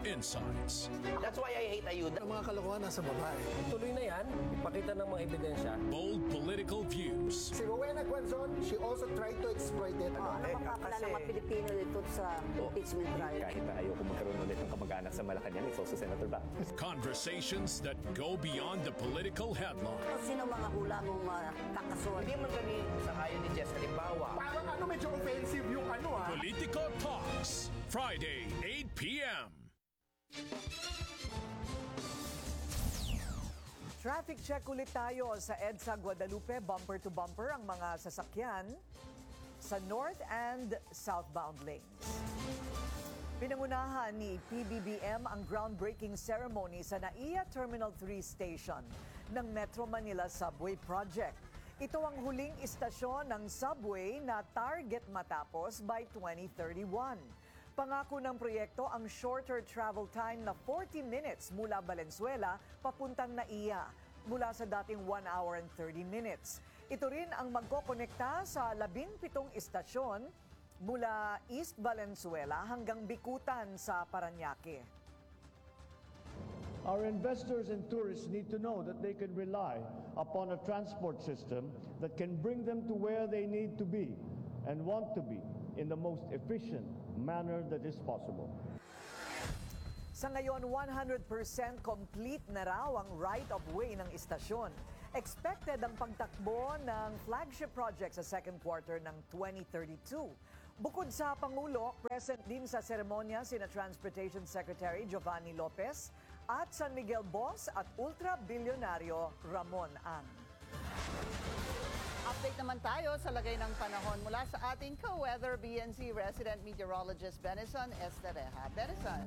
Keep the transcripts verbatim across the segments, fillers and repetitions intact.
insights. That's why I hate ayuda. Ang mga kalokohan nasa babae. Tuloy na yan, ipakita ng mga ebidensya. Bold political views. Si Rowena Guanzon, she also tried to exploit it. Ano makakala ng mga Pilipino dito sa impeachment trial? Kahit na ayoko magkaroon ulit ng kamag-anak sa Malacanang, it's also Senator Bac. Conversations that go beyond the political headline. Sino mga hula mong uh, kakasuhan? Hindi man kami sa ayon ni Jess halimbawa. Parang ano, medyo offensive yung ano ah. Politico Talks, Friday, eight p m Traffic check ulit tayo sa EDSA Guadalupe, bumper to bumper ang mga sasakyan sa north and southbound lanes. Pinangunahan ni P B B M ang groundbreaking ceremony sa NAIA Terminal three Station ng Metro Manila Subway Project. Ito ang huling istasyon ng subway na target matapos by twenty thirty-one. Pangako ng proyekto ang shorter travel time na forty minutes mula Valenzuela papuntang NAIA mula sa dating one hour and thirty minutes. Ito rin ang magkokonekta sa labing pitong istasyon mula East Valenzuela hanggang Bikutan sa Parañaque. Our investors and tourists need to know that they can rely upon a transport system that can bring them to where they need to be and want to be in the most efficient manner that is possible. Sa ngayon, one hundred percent complete na raw ang right-of-way ng istasyon. Expected ang pagtakbo ng flagship project sa second quarter ng twenty thirty-two. Bukod sa Pangulo, present din sa seremonya sina Transportation Secretary Giovanni Lopez at San Miguel boss at ultra-bilyonaryo Ramon Ang. Update naman tayo sa lagay ng panahon mula sa ating co-weather B N C resident meteorologist Benison Estereja. Benison.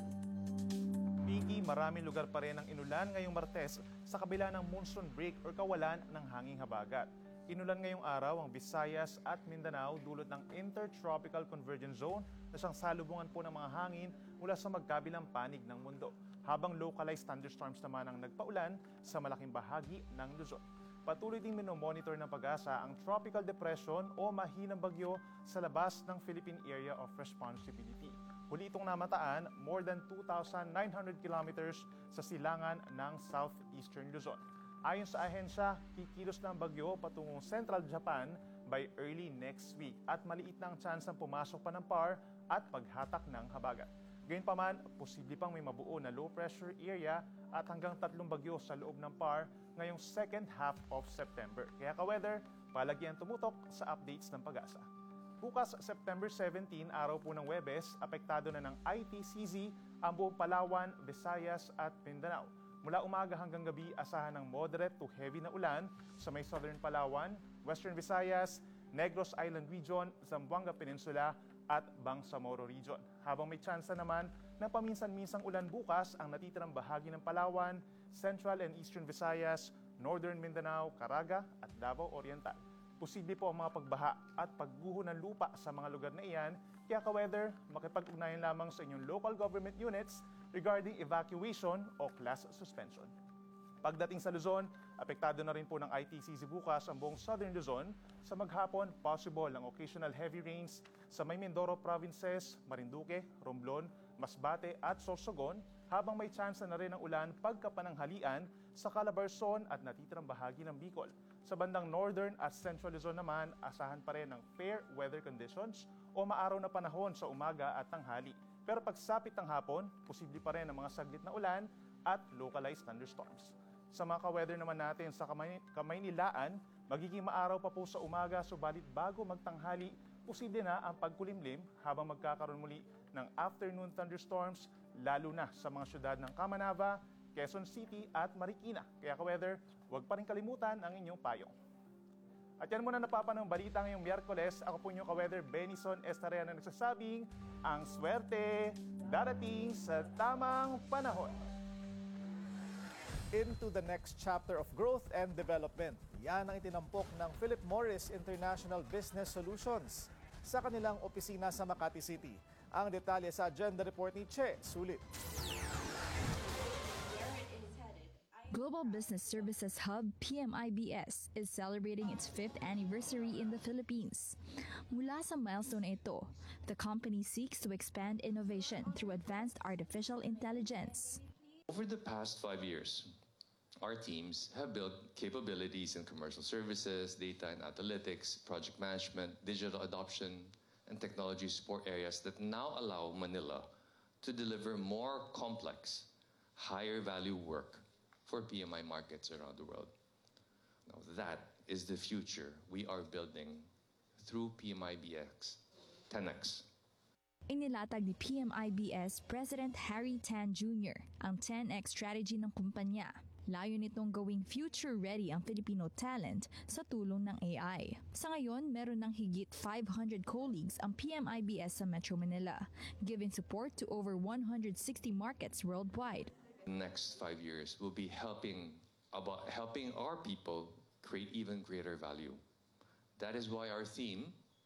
Piki, maraming lugar pa rin ang inulan ngayong Martes sa kabila ng monsoon break or kawalan ng hanging habagat. Inulan ngayong araw ang Visayas at Mindanao dulot ng Intertropical Convergence Zone na siyang salubungan po ng mga hangin mula sa magkabilang panig ng mundo. Habang localized thunderstorms naman ang nagpaulan sa malaking bahagi ng Luzon. Patuloy ding minomonitor ng Pag-asa ang tropical depression o mahinang bagyo sa labas ng Philippine Area of Responsibility. Huli itong namataan more than two thousand nine hundred kilometers sa silangan ng southeastern Luzon. Ayon sa ahensya, kikilos ng bagyo patungong Central Japan by early next week at maliit na ang chance ng pumasok pa ng P A R at paghatak ng habagat. Gayunpaman, posible pang may mabuo na low pressure area at hanggang tatlong bagyo sa loob ng P A R ngayong second half of September. Kaya ka-weather, palagyan tumutok sa updates ng Pag-asa. Bukas, September seventeenth, araw po ng Huwebes, apektado na ng I T C Z ang buong Palawan, Visayas at Mindanao. Mula umaga hanggang gabi, asahan ng moderate to heavy na ulan sa may southern Palawan, western Visayas, Negros Island Region, Zamboanga Peninsula at Bangsamoro Region. Habang may tsansa naman ng paminsan-minsang ulan bukas ang natitirang bahagi ng Palawan, Central and Eastern Visayas, Northern Mindanao, Caraga at Davao Oriental. Posible po ang mga pagbaha at pagguho ng lupa sa mga lugar na iyan, kaya ka-weather, makipag-ugnayan lamang sa inyong local government units regarding evacuation o class suspension. Pagdating sa Luzon, apektado na rin po ng I T C Z bukas ang buong Southern Luzon. Sa maghapon, possible ang occasional heavy rains sa may Mindoro provinces, Marinduque, Romblon, Masbate at Sorsogon, habang may tsansa na rin ng ulan pagkapananghalian sa Calabarzon at natitirang bahagi ng Bicol. Sa bandang Northern at Central Luzon naman, asahan pa rin ng fair weather conditions o maaraw na panahon sa umaga at tanghali. Pero pagsapit ng hapon, posible pa rin ang mga saglit na ulan at localized thunderstorms. Sa mga ka-weather naman natin sa Kamay- Kamaynilaan, magiging maaraw pa po sa umaga, subalit bago magtanghali, posible na ang pagkulimlim habang magkakaroon muli ng afternoon thunderstorms, lalo na sa mga syudad ng Camanava, Quezon City at Marikina. Kaya ka-weather, huwag pa rin kalimutan ang inyong payong. At yan muna napapanong balita ngayong Miyerkules. Ako po inyong ka-weather, Benison Estereja, na nagsasabing ang swerte darating sa tamang panahon. Into the next chapter of growth and development. Yan ang itinampok ng Philip Morris International Business Solutions sa kanilang opisina sa Makati City. Ang detalye sa agenda report ni Che Sulit. Global Business Services Hub, P M I B S, is celebrating its fifth anniversary in the Philippines. Mula sa milestone na ito, the company seeks to expand innovation through advanced artificial intelligence. Over the past five years, our teams have built capabilities in commercial services, data and analytics, project management, digital adoption, and technology support areas that now allow Manila to deliver more complex, higher value work for P M I markets around the world. Now that is the future we are building through P M I B X ten X. Inilatag ni P M I B S President Harry Tan Junior ang ten X strategy ng kumpanya. Layo nitong gawing future-ready ang Filipino talent sa tulong ng A I. Sa ngayon, meron ng higit five hundred colleagues ang P M I B S sa Metro Manila, giving support to over one hundred sixty markets worldwide. Next five years will be helping about helping our people create even greater value. That is why our theme,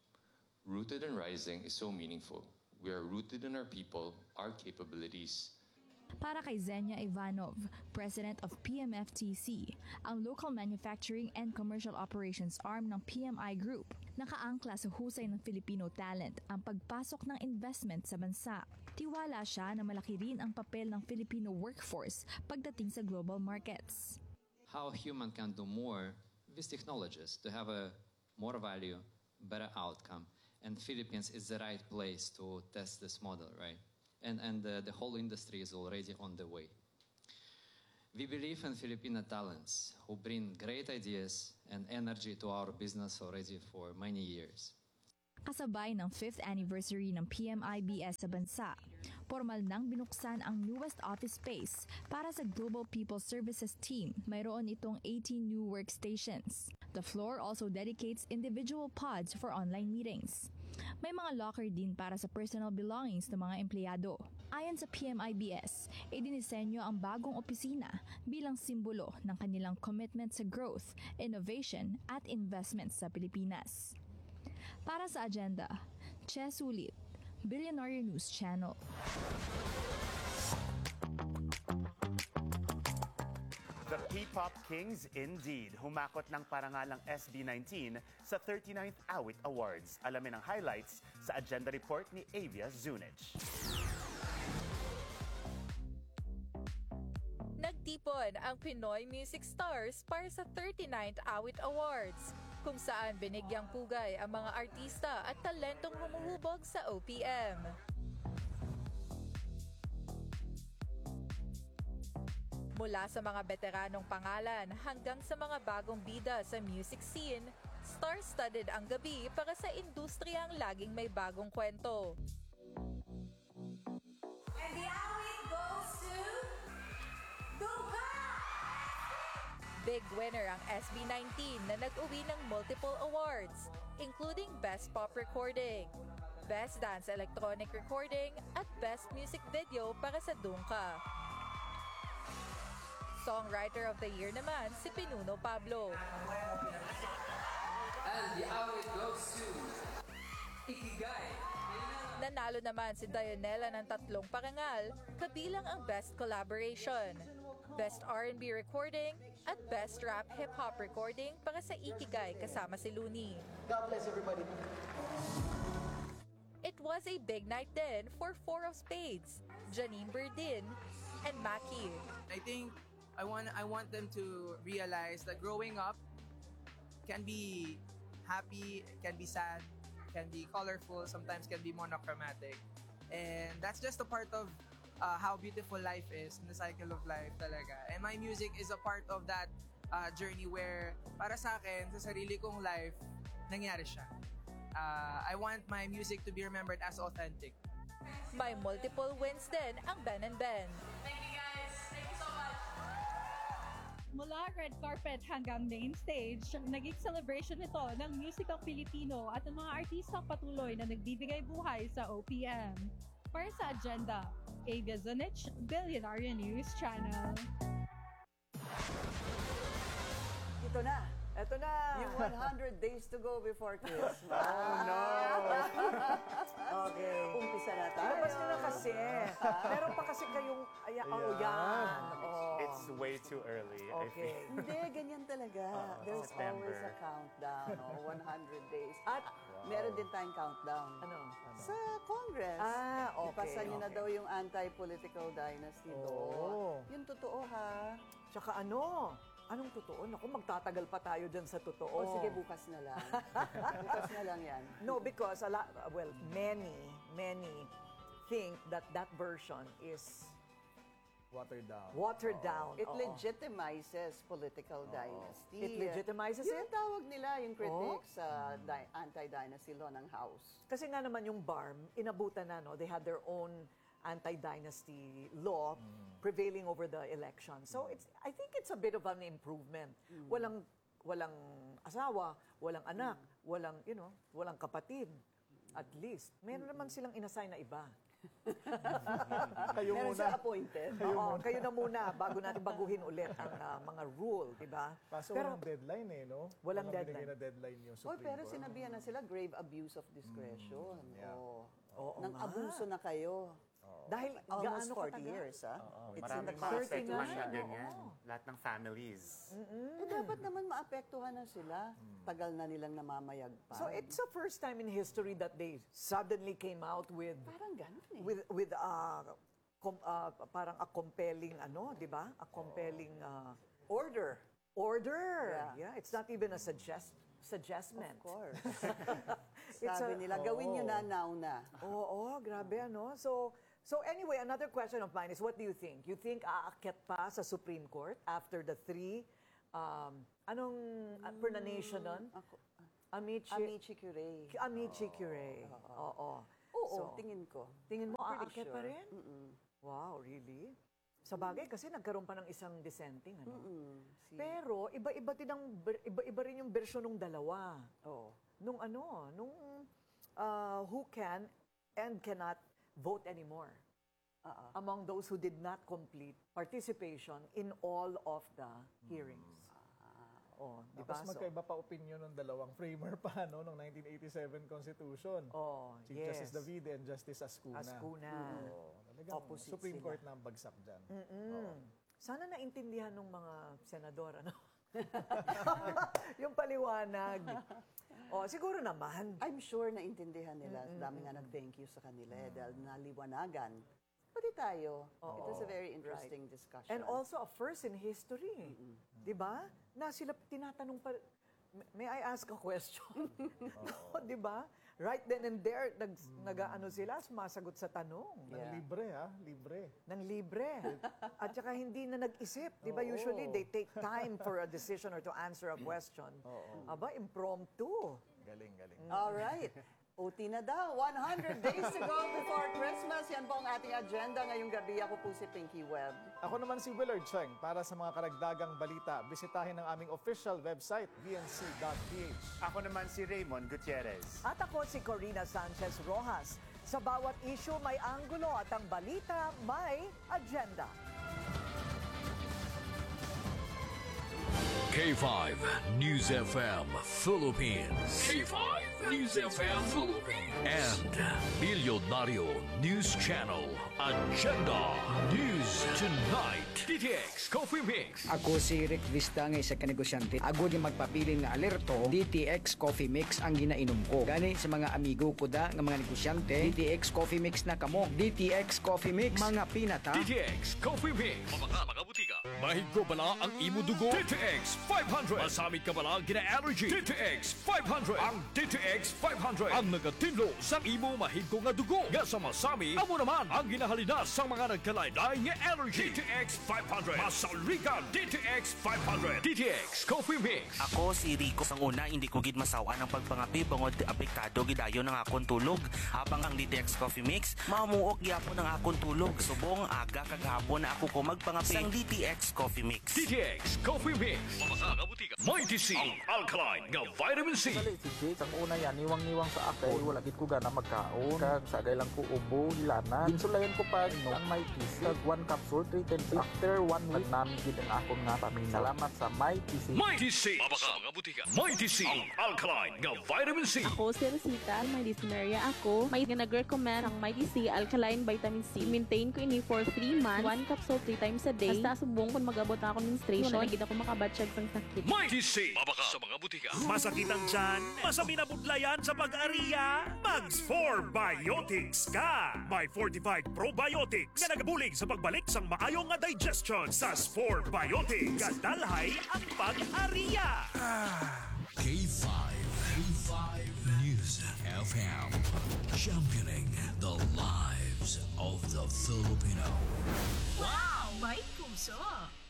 Rooted and Rising, is so meaningful. We are rooted in our people, our capabilities. Para kay Zenia Ivanov, President of P M F T C, ang local manufacturing and commercial operations arm ng P M I Group, nakaangkla sa husay ng Filipino talent ang pagpasok ng investment sa bansa. Tiwala siya na malaki rin ang papel ng Filipino workforce pagdating sa global markets. How human can do more with technologies to have a more value, better outcome, and Philippines is the right place to test this model, right? And, and the, the whole industry is already on the way. We believe in Filipino talents who bring great ideas and energy to our business already for many years. Kasabay ng fifth anniversary ng P M I B S sa bansa, formal nang binuksan ang newest office space para sa Global People Services team. Mayroon itong eighteen new workstations. The floor also dedicates individual pods for online meetings. May mga locker din para sa personal belongings ng mga empleyado. Ayon sa P M I B S, idinisenyo ang bagong opisina bilang simbolo ng kanilang commitment sa growth, innovation at investment sa Pilipinas. Para sa agenda, Che Sulit, Billionaire News Channel. The P-Pop Kings indeed humakot ng parangalang S B nineteen sa thirty-ninth Awit Awards. Alamin ang highlights sa agenda report ni Avia Zunich. Nagtipon ang Pinoy Music Stars para sa thirty-ninth Awit Awards, kung saan binigyang pugay ang mga artista at talentong humuhubog sa O P M. Mula sa mga veteranong pangalan hanggang sa mga bagong bida sa music scene, star-studded ang gabi para sa industriyang laging may bagong kwento. And the awit goes to Duga! Big winner ang S B nineteen na nag-uwi ng multiple awards, including Best Pop Recording, Best Dance Electronic Recording, at Best Music Video para sa Dungka. Songwriter of the Year naman si Pinuno Pablo. And the awit goes to Ikigay. Nanalo naman si Dionela ng tatlong parangal, kabilang ang Best Collaboration, Best R and B Recording, at Best Rap Hip Hop Recording para sa Ikigay kasama si Looney. God bless everybody. It was a big night then for Four of Spades, Janine Berdin, and Maki. I think I want I want them to realize that growing up can be happy, can be sad, can be colorful, sometimes can be monochromatic. And that's just a part of uh, how beautiful life is, in the cycle of life talaga. And my music is a part of that uh, journey where para sa akin, sa sarili kong life, nangyari siya. Uh, I want my music to be remembered as authentic. May multiple wins din ang Ben and Ben. Thank you guys. Thank you so much. Mula red carpet hanggang main stage, naging celebration ito ng musikang Pilipino at ng mga artistang patuloy na nagbibigay buhay sa O P M. Para sa agenda, Avia Zunich, Billionaire News Channel. Ito na. Ito na. Yung one hundred days to go before Christmas. Oh, no. Okay. Umpisa na tayo. Ilabas nyo na kasi kasi. Meron pa kasi kayong, ay, oh, yan. Oh. It's way too early, I Okay. think. Hindi, ganyan talaga. Oo, There's September. always a countdown, oh, one hundred days. At meron din tayong countdown. Ano? Sa Congress. Ah, okay, Ipasa niyo na okay. daw yung anti-political dynasty law. Yung totoo, ha? Tsaka ano? Anong totoo? Naku, magtatagal pa tayo dyan sa totoo. O sige, bukas na lang. Bukas na lang yan. No, because a lot, well, many, many think that that version is Watered down. watered down. It Oo. legitimizes political dynasty. It legitimizes Yun it? ang tawag nila, yung critics sa di- anti-dynasty law ng House. Kasi nga naman yung B A R M, inabutan na, no? They had their own anti-dynasty law prevailing over the election. So it's I think it's a bit of an improvement. Walang walang asawa, walang anak, walang, you know, walang kapatid. At least, meron naman silang inassign na iba. Kayo Meron muna. siya appointed. Oo, kayo na muna bago natin baguhin ulit ang ah, mga rule, di ba? Kaso Pero- walang deadline eh, no? Walang binigay deadline. na deadline yung Oy, Supreme pero Court. sinabihan na sila grave abuse of discretion. Oh. Oo Nang nga. abuso na kayo. Dahil Almost gaano forty katagal? years, ha? It's in the Maraming mga thirty apektuhan na. na ganyan. Lahat ng families. Eh, dapat naman maapektuhan na sila. Tagal na nilang namamayagpag. So it's the first time in history that they suddenly came out with Parang ganun eh. with with uh, com, uh, parang a compelling ano, 'di ba? A compelling uh, order. Order. Yeah. Yeah, it's not even a suggest suggestment. Of course. It's Sabi a- nila, gawin nyo Oo. na, now na. Oo, grabe ano. So so anyway, another question of mine is what do you think? You think aakyat pa sa Supreme Court after the three um anong uh, pronunciation nun? Amici Amici Curie. Amici Curie. Oo. Oo, So, tingin ko. Tingin mo I'm aakyat pretty pa sure. rin? Mm-mm. Wow, really? Sa bagay kasi nagkaroon pa ng isang dissenting ano. Mm-mm. Si- Pero iba-iba din ang ber- iba-iba rin yung bersyon ng dalawa. Oo. Nung ano, nung uh, who can and cannot vote anymore. Oo. Among those who did not complete participation in all of the hearings. Oh, di ba? Tapos magkaiba pa opinion ng dalawang framer pa no, ng nineteen eighty-seven Constitution. Oh, Chief yes. Justice Davide and Justice Ascuna. Ascuna. Oo, talagang Opposite Supreme sila. Court na ang bagsak dyan. Mm-mm. Sana naintindihan ng mga senador, ano? Yung paliwanag. Oh, siguro naman. I'm sure naintindihan nila. Dami nga nag-thank you sa kanila eh, dahil naliwanagan. Pati tayo. It was a very interesting discussion. And also a first in history. Di ba? Na sila tinatanong pa, may I ask a question? Di ba? Right then and there, nag, nag-ano sila, sumasagot sa tanong. Nang libre ha, libre. Nang libre. At saka hindi na nag-isip. Di ba usually they take time for a decision or to answer a question. Aba, impromptu. Galing, galing. All right. O T na daw. one hundred days to go before Christmas. Yan po ang ating agenda ngayong gabi. Ako po si Pinky Webb. Ako naman si Willard Cheng. Para sa mga karagdagang balita, bisitahin ang aming official website, b n c dot p h. Ako naman si Raymond Gutierrez. At ako si Corina Sanchez Rojas. Sa bawat issue may anggulo at ang balita may agenda. K five News F M Philippines. K five News F M Philippines. And Milyonaryo News Channel Agenda News Tonight. D T X Coffee Mix. Ako si Rick Vista nga isa ka negosyante. Ako di magpabilin nga alerto, D T X Coffee Mix ang ginainom ko. Gani sa mga amigo ko da nga mga negosyante, D T X Coffee Mix na kamo. D T X Coffee Mix, mga pinata. D T X Coffee Mix. Mga mga butika. Mahigko bala ang imo dugo. D T X five hundred. Masamit ka bala gina-allergy. D T X five hundred. Ang D T X five hundred. Ang nagatinlo sa imo mahigko nga dugo. Nga sa masami, amo naman ang ginahalina sa mga nagkalain-lain nga allergy. D T X five hundred. Masaligan. D T X five hundred. D T X Coffee Mix. Ako si Rico. Sang una, hindi ko gid masawa ng pagpangapi bangod apektado gidayon ng akong tulog. Habang ang D T X Coffee Mix, mamuok gyapon ng akong tulog. Subong aga kagahapon na ako ko magpangapi sang D T X Coffee Mix. D T X Coffee Mix. Mga kabutika. Mighty C. Ang alkaline nga vitamin C. Si Jake, ang una niya niwang-niwang sa akon, wala gid ko gana magkaon. Kag sagay lang ko ubo, hilana. Ginsulayan ko pa no, ang may T C. Kag one capsule, three ten six. After one week, namin gid ang akon nga paminaw. Salamat sa My T C. My T C. Mabaka mga butika. My T C. Ang alkaline nga vitamin C. Ako si Rosita, may dyspnea ako. May nag-recommend ang My T C Alkaline Vitamin C. Maintain ko ini for three months, one capsule three times a day. Hasta subong kung mag-abot na ako ng menstruation, nagid ako makabatsyag sang sakit. My T C. Mabaka sa mga butika. Masakit ang tiyan, masami na budlayan sa pag-ariya, Mags four Biotics ka! May fortified probiotics nga nagabulig sa pagbalik sang maayong nga digestion sa four Biotics. Kadalhay ang pag-ariya! K five. K five News F M. Championing the lives of the Filipino. Wow! May puso!